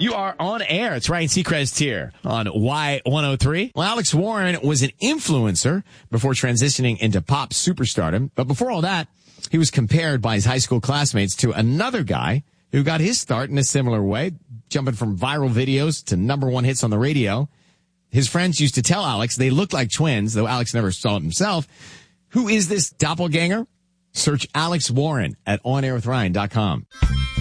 You are on air. It's Ryan Seacrest here on Y103. Well, Alex Warren was an influencer before transitioning into pop superstardom. But before all that, he was compared by his high school classmates to another guy who got his start in a similar way, jumping from viral videos to #1 hits on the radio. His friends used to tell Alex they looked like twins, though Alex never saw it himself. Who is this doppelganger? Search Alex Warren at onairwithryan.com.